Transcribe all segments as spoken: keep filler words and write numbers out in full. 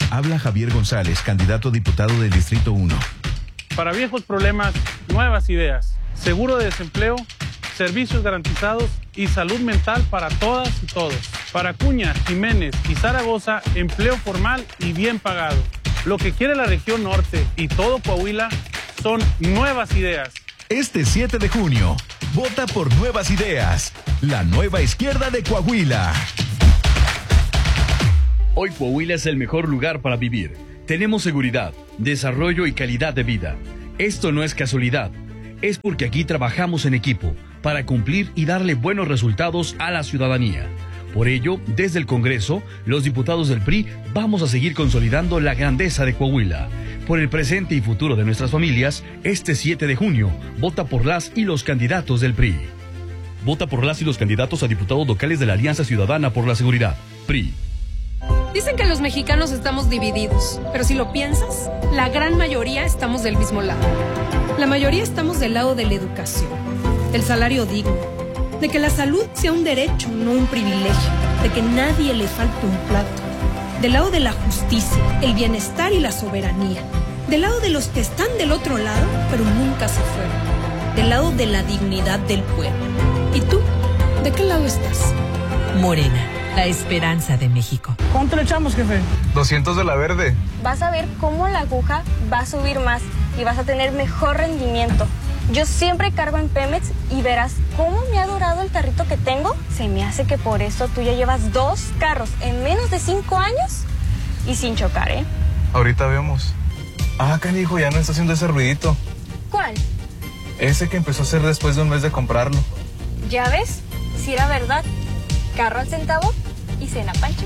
Habla Javier González, candidato a diputado del Distrito uno. Para viejos problemas, nuevas ideas. Seguro de desempleo, servicios garantizados y salud mental para todas y todos. Para Acuña, Jiménez y Zaragoza, empleo formal y bien pagado. Lo que quiere la región norte y todo Coahuila son nuevas ideas. Este siete de junio, vota por Nuevas Ideas, la nueva izquierda de Coahuila. Hoy Coahuila es el mejor lugar para vivir. Tenemos seguridad, desarrollo y calidad de vida. Esto no es casualidad, es porque aquí trabajamos en equipo para cumplir y darle buenos resultados a la ciudadanía. Por ello, desde el Congreso, los diputados del P R I vamos a seguir consolidando la grandeza de Coahuila. Por el presente y futuro de nuestras familias, este siete de junio, vota por las y los candidatos del P R I. Vota por las y los candidatos a diputados locales de la Alianza Ciudadana por la Seguridad, P R I. Dicen que los mexicanos estamos divididos, pero si lo piensas, la gran mayoría estamos del mismo lado. La mayoría estamos del lado de la educación, del salario digno, de que la salud sea un derecho, no un privilegio, de que nadie le falte un plato, del lado de la justicia, el bienestar y la soberanía, del lado de los que están del otro lado, pero nunca se fueron, del lado de la dignidad del pueblo. ¿Y tú? ¿De qué lado estás? Morena, la esperanza de México. ¿Cuánto le echamos, jefe? doscientos de la verde. Vas a ver cómo la aguja va a subir más y vas a tener mejor rendimiento. Yo siempre cargo en Pemex y verás cómo me ha durado el carrito que tengo. Se me hace que por eso tú ya llevas dos carros en menos de cinco años y sin chocar, ¿eh? Ahorita vemos. Ah, canijo, ya no está haciendo ese ruidito. ¿Cuál? Ese que empezó a hacer después de un mes de comprarlo. ¿Ya ves? Si era verdad. Carro al centavo y cena pancha.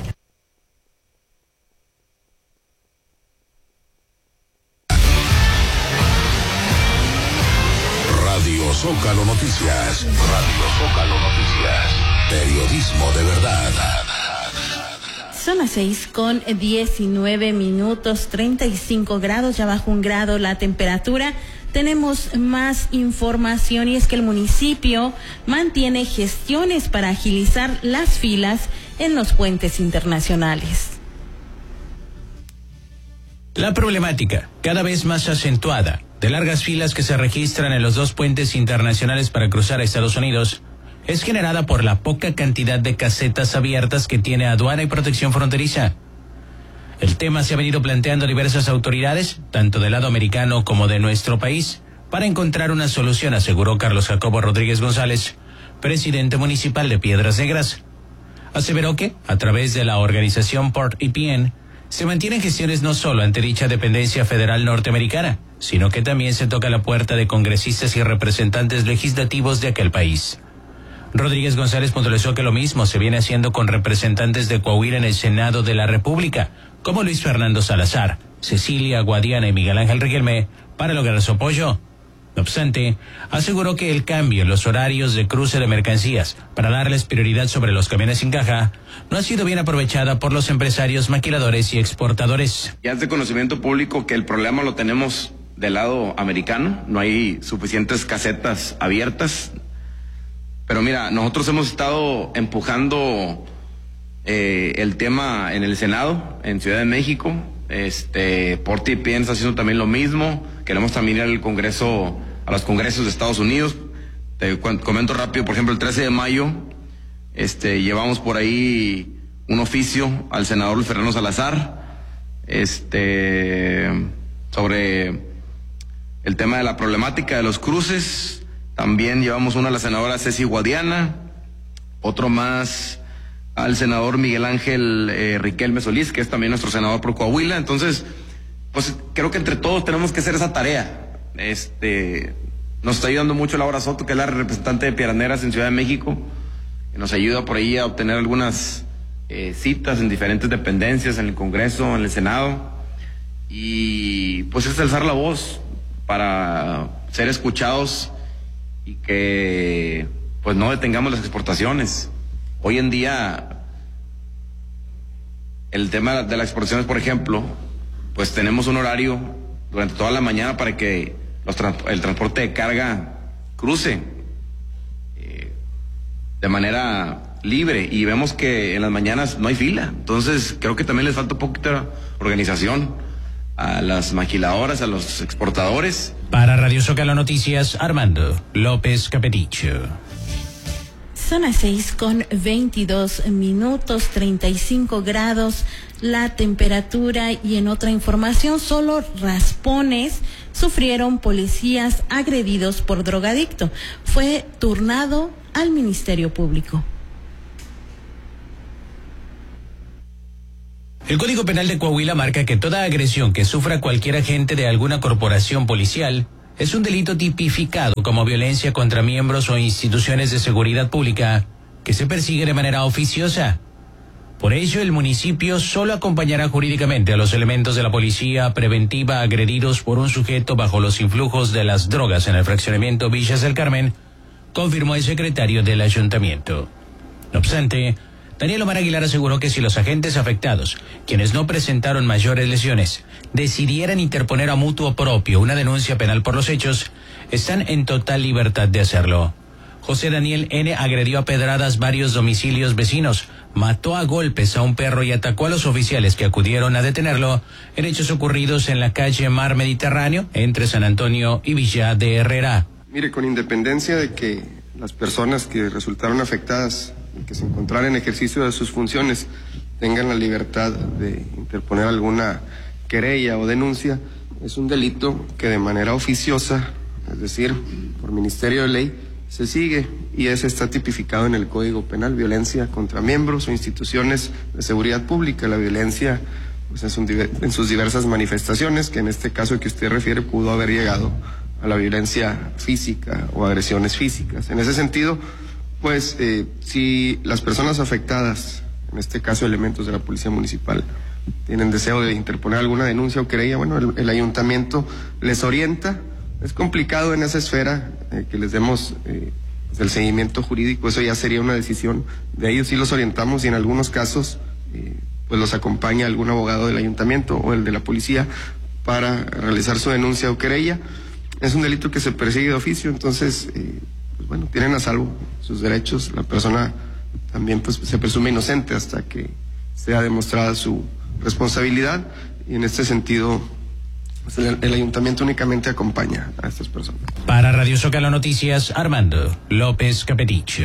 Radio Zócalo Noticias. Radio Zócalo Noticias. Periodismo de verdad. Son las seis con diecinueve minutos, treinta y cinco grados, ya bajo un grado la temperatura. Tenemos más información y es que el municipio mantiene gestiones para agilizar las filas en los puentes internacionales. La problemática, cada vez más acentuada, de largas filas que se registran en los dos puentes internacionales para cruzar a Estados Unidos, es generada por la poca cantidad de casetas abiertas que tiene Aduana y Protección Fronteriza. El tema se ha venido planteando a diversas autoridades, tanto del lado americano como de nuestro país, para encontrar una solución, aseguró Carlos Jacobo Rodríguez González, presidente municipal de Piedras Negras. Aseveró que, a través de la organización Port E P N, se mantienen gestiones no solo ante dicha dependencia federal norteamericana, sino que también se toca la puerta de congresistas y representantes legislativos de aquel país. Rodríguez González puntualizó que lo mismo se viene haciendo con representantes de Coahuila en el Senado de la República, como Luis Fernando Salazar, Cecilia Guadiana y Miguel Ángel Riquelme, para lograr su apoyo. No obstante, aseguró que el cambio en los horarios de cruce de mercancías para darles prioridad sobre los camiones sin caja no ha sido bien aprovechada por los empresarios maquiladores y exportadores. Ya es de conocimiento público que el problema lo tenemos del lado americano, no hay suficientes casetas abiertas. Pero mira, nosotros hemos estado empujando eh, el tema en el Senado, en Ciudad de México. Este, Port E P N está haciendo también lo mismo. Queremos también ir al Congreso, a los congresos de Estados Unidos. Te comento rápido, por ejemplo, el trece de mayo, este, llevamos por ahí un oficio al senador Luis Fernando Salazar, este, sobre el tema de la problemática de los cruces. También llevamos uno a la senadora Ceci Guadiana, otro más al senador Miguel Ángel eh, Riquelme Solís, que es también nuestro senador por Coahuila. Entonces, pues creo que entre todos tenemos que hacer esa tarea. Este, nos está ayudando mucho Laura Soto, que es la representante de Piedras Negras en Ciudad de México, que nos ayuda por ahí a obtener algunas eh, citas en diferentes dependencias, en el Congreso, en el Senado. Y pues es alzar la voz para ser escuchados y que pues no detengamos las exportaciones. Hoy en día el tema de las exportaciones, por ejemplo, pues tenemos un horario durante toda la mañana para que los trans el transporte de carga cruce eh, de manera libre y vemos que en las mañanas no hay fila. Entonces creo que también les falta un poquito de organización a las maquiladoras, a los exportadores. Para Radio Zócalo Noticias, Armando López Capeticho. Son las seis con veintidós minutos, treinta y cinco grados la temperatura. Y en otra información, solo raspones sufrieron policías agredidos por drogadicto. Fue turnado al Ministerio Público. El Código Penal de Coahuila marca que toda agresión que sufra cualquier agente de alguna corporación policial es un delito tipificado como violencia contra miembros o instituciones de seguridad pública que se persigue de manera oficiosa. Por ello, el municipio solo acompañará jurídicamente a los elementos de la policía preventiva agredidos por un sujeto bajo los influjos de las drogas en el fraccionamiento Villas del Carmen, confirmó el secretario del ayuntamiento. No obstante, Daniel Omar Aguilar aseguró que si los agentes afectados, quienes no presentaron mayores lesiones, decidieran interponer a mutuo propio una denuncia penal por los hechos, están en total libertad de hacerlo. José Daniel N. agredió a pedradas varios domicilios vecinos, mató a golpes a un perro y atacó a los oficiales que acudieron a detenerlo en hechos ocurridos en la calle Mar Mediterráneo, entre San Antonio y Villa de Herrera. Mire, con independencia de que las personas que resultaron afectadas y que se encontraran en ejercicio de sus funciones tengan la libertad de interponer alguna querella o denuncia, es un delito que de manera oficiosa, es decir, por Ministerio de Ley, se sigue y ese está tipificado en el Código Penal, violencia contra miembros o instituciones de seguridad pública. La violencia pues, en, sus, en sus diversas manifestaciones, que en este caso que usted refiere pudo haber llegado a la violencia física o agresiones físicas. En ese sentido, pues eh, si las personas afectadas, en este caso elementos de la Policía Municipal, tienen deseo de interponer alguna denuncia o querella, bueno, el, el ayuntamiento les orienta. Es complicado en esa esfera eh, que les demos eh, el seguimiento jurídico, eso ya sería una decisión de ellos. Sí los orientamos y en algunos casos eh, pues los acompaña algún abogado del ayuntamiento o el de la policía para realizar su denuncia o querella. Es un delito que se persigue de oficio, entonces eh, pues bueno, tienen a salvo sus derechos. La persona también pues se presume inocente hasta que sea demostrada su responsabilidad y en este sentido pues el, el ayuntamiento únicamente acompaña a estas personas. Para Radio Zócalo Noticias, Armando López Capeticho.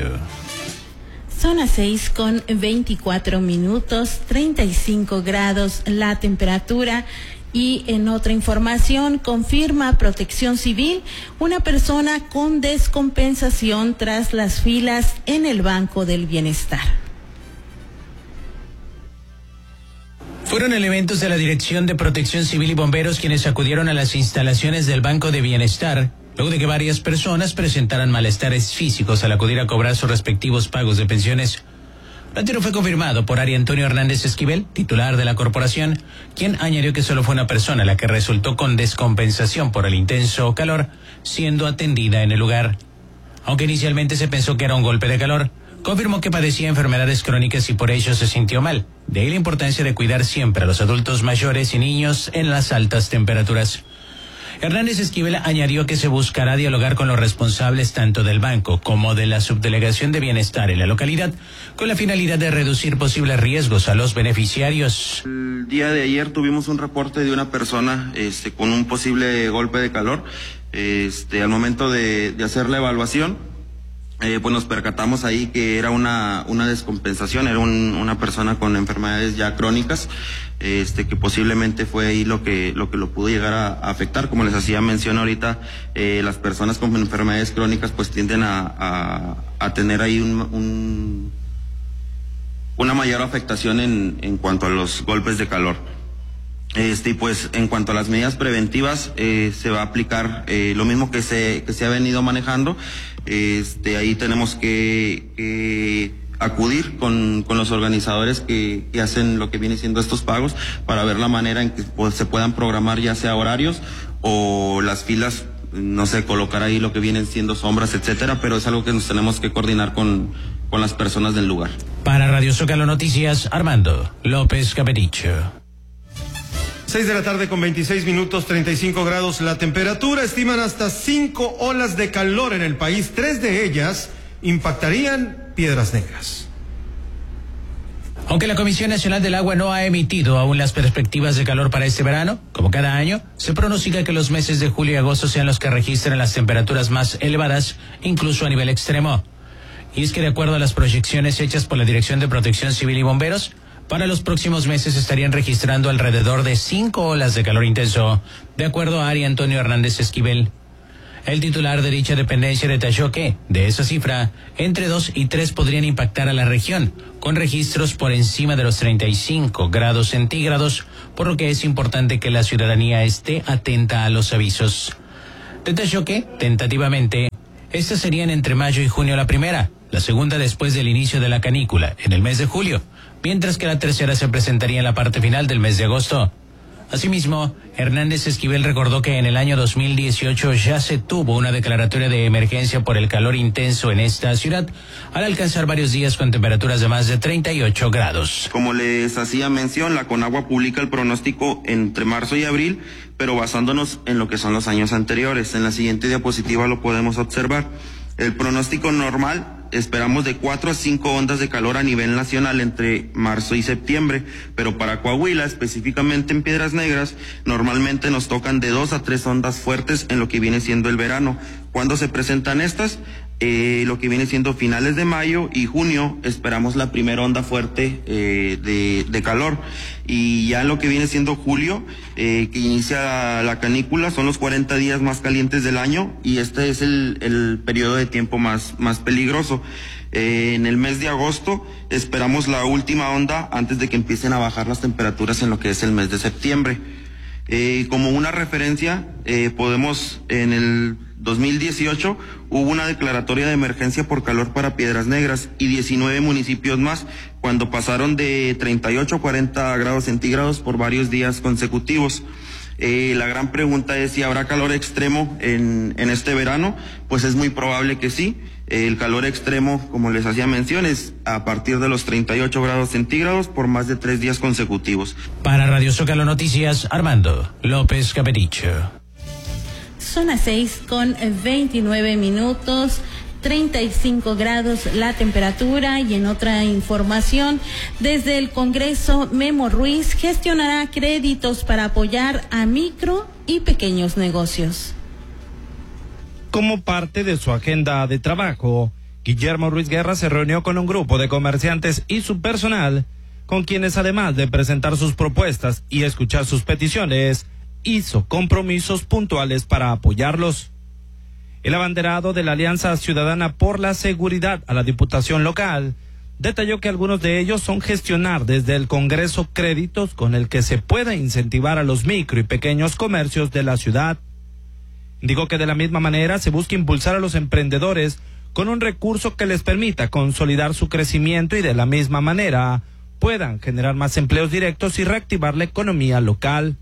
Son las seis con veinticuatro minutos, treinta y cinco grados la temperatura. Y en otra información, confirma Protección Civil una persona con descompensación tras las filas en el Banco del Bienestar. Fueron elementos de la Dirección de Protección Civil y Bomberos quienes acudieron a las instalaciones del Banco de Bienestar, luego de que varias personas presentaran malestares físicos al acudir a cobrar sus respectivos pagos de pensiones. Lo anterior fue confirmado por Ari Antonio Hernández Esquivel, titular de la corporación, quien añadió que solo fue una persona la que resultó con descompensación por el intenso calor, siendo atendida en el lugar. Aunque inicialmente se pensó que era un golpe de calor, confirmó que padecía enfermedades crónicas y por ello se sintió mal. De ahí la importancia de cuidar siempre a los adultos mayores y niños en las altas temperaturas. Hernández Esquivel añadió que se buscará dialogar con los responsables tanto del banco como de la Subdelegación de Bienestar en la localidad con la finalidad de reducir posibles riesgos a los beneficiarios. El día de ayer tuvimos un reporte de una persona este, con un posible golpe de calor. Este, al momento de, de hacer la evaluación, eh, pues nos percatamos ahí que era una, una descompensación, era un, una persona con enfermedades ya crónicas. Este, que posiblemente fue ahí lo que lo que lo pudo llegar a, a afectar. Como les hacía mención ahorita, eh, las personas con enfermedades crónicas pues tienden a, a, a tener ahí un, un, una mayor afectación en, en cuanto a los golpes de calor. Este, y pues en cuanto a las medidas preventivas, eh, se va a aplicar eh, lo mismo que se, que se ha venido manejando. Este, ahí tenemos que, que acudir con, con los organizadores que, que hacen lo que viene siendo estos pagos para ver la manera en que pues, se puedan programar ya sea horarios o las filas, no sé, colocar ahí lo que vienen siendo sombras, etcétera, pero es algo que nos tenemos que coordinar con, con las personas del lugar. Para Radio Zócalo Noticias, Armando López Capeticho. Seis de la tarde con veintiséis minutos, treinta y cinco grados la temperatura. Estiman hasta cinco olas de calor en el país. Tres de ellas impactarían Piedras Negras. Aunque la Comisión Nacional del Agua no ha emitido aún las perspectivas de calor para este verano, como cada año, se pronostica que los meses de julio y agosto sean los que registren las temperaturas más elevadas, incluso a nivel extremo. Y es que de acuerdo a las proyecciones hechas por la Dirección de Protección Civil y Bomberos, para los próximos meses estarían registrando alrededor de cinco olas de calor intenso, de acuerdo a Ari Antonio Hernández Esquivel. El titular de dicha dependencia detalló que, de esa cifra, entre dos y tres podrían impactar a la región, con registros por encima de los treinta y cinco grados centígrados, por lo que es importante que la ciudadanía esté atenta a los avisos. Detalló que, tentativamente, estas serían entre mayo y junio la primera, la segunda después del inicio de la canícula, en el mes de julio, mientras que la tercera se presentaría en la parte final del mes de agosto. Asimismo, Hernández Esquivel recordó que en el año dos mil dieciocho ya se tuvo una declaratoria de emergencia por el calor intenso en esta ciudad, al alcanzar varios días con temperaturas de más de treinta y ocho grados. Como les hacía mención, la Conagua publica el pronóstico entre marzo y abril, pero basándonos en lo que son los años anteriores. En la siguiente diapositiva lo podemos observar. El pronóstico normal, esperamos de cuatro a cinco ondas de calor a nivel nacional entre marzo y septiembre, pero para Coahuila, específicamente en Piedras Negras, normalmente nos tocan de dos a tres ondas fuertes en lo que viene siendo el verano. ¿Cuándo se presentan estas? Eh, lo que viene siendo finales de mayo y junio, esperamos la primera onda fuerte eh, de, de calor. Y ya en lo que viene siendo julio, eh, que inicia la canícula, son los cuarenta días más calientes del año y este es el, el periodo de tiempo más, más peligroso. Eh, en el mes de agosto esperamos la última onda antes de que empiecen a bajar las temperaturas en lo que es el mes de septiembre. Eh, como una referencia, eh, podemos, en el dos mil dieciocho hubo una declaratoria de emergencia por calor para Piedras Negras y diecinueve municipios más, cuando pasaron de treinta y ocho a cuarenta grados centígrados por varios días consecutivos. Eh, la gran pregunta es si habrá calor extremo en, en este verano. Pues es muy probable que sí. Eh, el calor extremo, como les hacía mención, es a partir de los treinta y ocho grados centígrados por más de tres días consecutivos. Para Radio Zócalo Noticias, Armando López Capericho. Son las seis con veintinueve minutos. treinta y cinco grados la temperatura. Y en otra información, desde el Congreso, Memo Ruiz gestionará créditos para apoyar a micro y pequeños negocios. Como parte de su agenda de trabajo, Guillermo Ruiz Guerra se reunió con un grupo de comerciantes y su personal, con quienes además de presentar sus propuestas y escuchar sus peticiones, hizo compromisos puntuales para apoyarlos. El abanderado de la Alianza Ciudadana por la Seguridad a la Diputación Local detalló que algunos de ellos son gestionar desde el Congreso créditos con el que se pueda incentivar a los micro y pequeños comercios de la ciudad. Dijo que de la misma manera se busca impulsar a los emprendedores con un recurso que les permita consolidar su crecimiento y de la misma manera puedan generar más empleos directos y reactivar la economía local.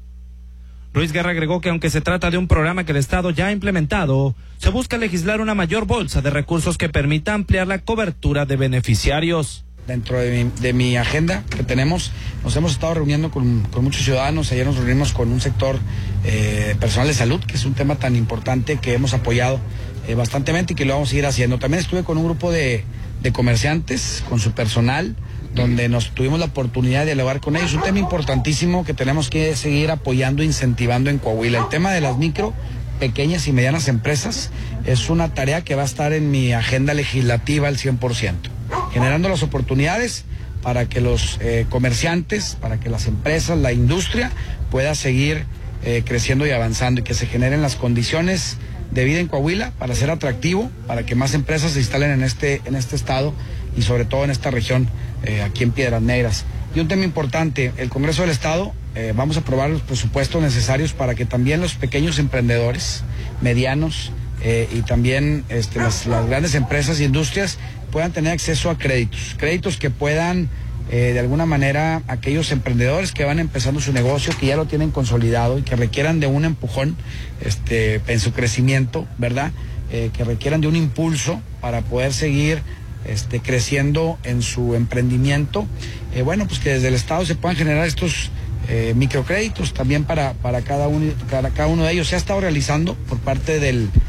Ruiz Guerra agregó que aunque se trata de un programa que el Estado ya ha implementado, se busca legislar una mayor bolsa de recursos que permita ampliar la cobertura de beneficiarios. Dentro de mi, de mi agenda que tenemos, nos hemos estado reuniendo con, con muchos ciudadanos. Ayer nos reunimos con un sector eh, personal de salud, que es un tema tan importante que hemos apoyado eh, bastantemente y que lo vamos a seguir haciendo. También estuve con un grupo de, de comerciantes, con su personal, donde nos tuvimos la oportunidad de dialogar con ellos. Un tema importantísimo que tenemos que seguir apoyando e incentivando en Coahuila. El tema de las micro, pequeñas y medianas empresas es una tarea que va a estar en mi agenda legislativa al cien por ciento. Generando las oportunidades para que los eh, comerciantes, para que las empresas, la industria pueda seguir eh, creciendo y avanzando y que se generen las condiciones de vida en Coahuila para ser atractivo, para que más empresas se instalen en este, en este estado y sobre todo en esta región, eh, aquí en Piedras Negras. Y un tema importante, el Congreso del Estado, eh, vamos a aprobar los presupuestos necesarios para que también los pequeños emprendedores, medianos eh, y también este, las, las grandes empresas e industrias puedan tener acceso a créditos, créditos que puedan eh, de alguna manera aquellos emprendedores que van empezando su negocio, que ya lo tienen consolidado y que requieran de un empujón este, en su crecimiento, ¿verdad? Eh, que requieran de un impulso para poder seguir este, creciendo en su emprendimiento. Eh, bueno, pues que desde el Estado se puedan generar estos eh, microcréditos también para, para cada, uno, cada, cada uno de ellos. Se ha estado realizando por parte del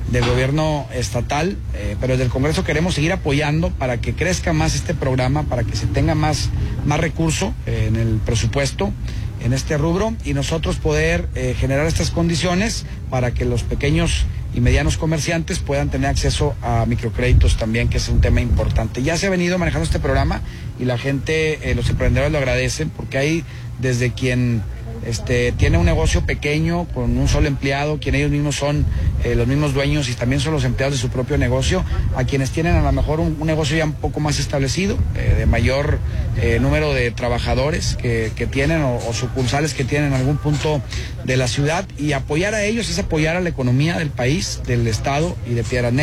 del gobierno estatal, eh, pero desde el Congreso queremos seguir apoyando para que crezca más este programa, para que se tenga más, más recurso eh, en el presupuesto, en este rubro, y nosotros poder eh, generar estas condiciones para que los pequeños y medianos comerciantes puedan tener acceso a microcréditos también, que es un tema importante. Ya se ha venido manejando este programa y la gente, eh, los emprendedores lo agradecen, porque hay desde quien Este, tiene un negocio pequeño con un solo empleado, quien ellos mismos son eh, los mismos dueños y también son los empleados de su propio negocio, a quienes tienen a lo mejor un, un negocio ya un poco más establecido, eh, de mayor eh, número de trabajadores que, que tienen o, o sucursales que tienen en algún punto de la ciudad, y apoyar a ellos es apoyar a la economía del país, del estado y de Piedras Negras.